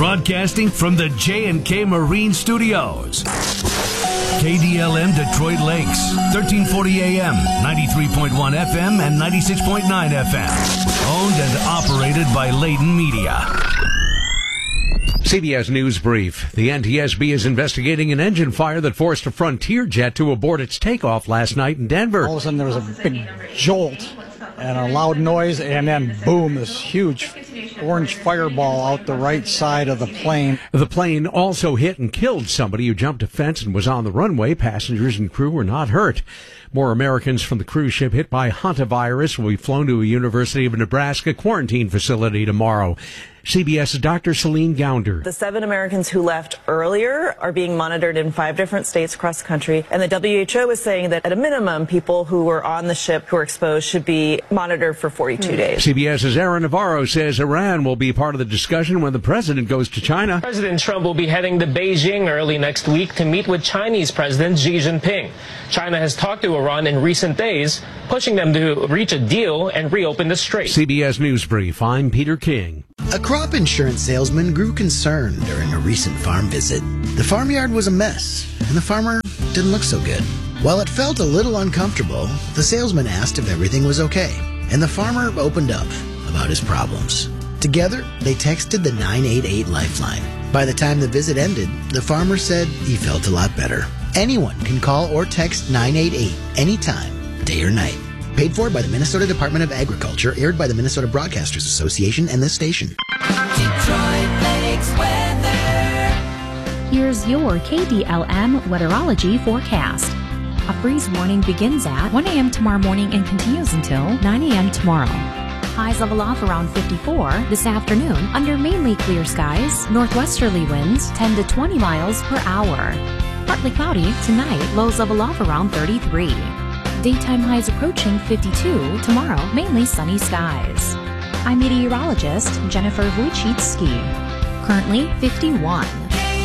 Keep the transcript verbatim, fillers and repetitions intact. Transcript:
Broadcasting from the J and K Marine Studios. K D L M Detroit Lakes, thirteen forty A M, ninety-three point one F M, and ninety-six point nine F M. Owned and operated by Layton Media. C B S News Brief. The N T S B is investigating an engine fire that forced a Frontier jet to abort its takeoff last night in Denver. All of a sudden there was a big jolt and a loud noise, and then boom, this huge orange fireball out the right side of the plane. The plane also hit and killed somebody who jumped a fence and was on the runway. Passengers and crew were not hurt. More Americans from the cruise ship hit by hantavirus will be flown to a University of Nebraska quarantine facility tomorrow. CBS's Doctor Celine Gounder. The seven Americans who left earlier are being monitored in five different states across the country, and the W H O is saying that at a minimum, people who were on the ship who were exposed should be monitored for forty-two days. CBS's Aaron Navarro says Iran will be part of the discussion when the president goes to China. President Trump will be heading to Beijing early next week to meet with Chinese President Xi Jinping. China has talked to Iran in recent days, pushing them to reach a deal and reopen the strait. C B S News Brief, I'm Peter King. A crop insurance salesman grew concerned during a recent farm visit. The farmyard was a mess, and the farmer didn't look so good. While it felt a little uncomfortable, the salesman asked if everything was okay, and the farmer opened up about his problems. Together, they texted the nine eight eight Lifeline. By the time the visit ended, the farmer said he felt a lot better. Anyone can call or text nine eight eight anytime, day or night. Paid for by the Minnesota Department of Agriculture, aired by the Minnesota Broadcasters Association and this station. Detroit Lakes weather. Here's your K D L M weatherology forecast. A freeze warning begins at one A M tomorrow morning and continues until nine A M tomorrow. Highs level off around fifty-four this afternoon under mainly clear skies, northwesterly winds ten to twenty miles per hour. Partly cloudy tonight, lows level off around thirty-three. Daytime highs approaching fifty-two tomorrow, mainly sunny skies. I'm meteorologist Jennifer Wojcicki. Currently fifty-one.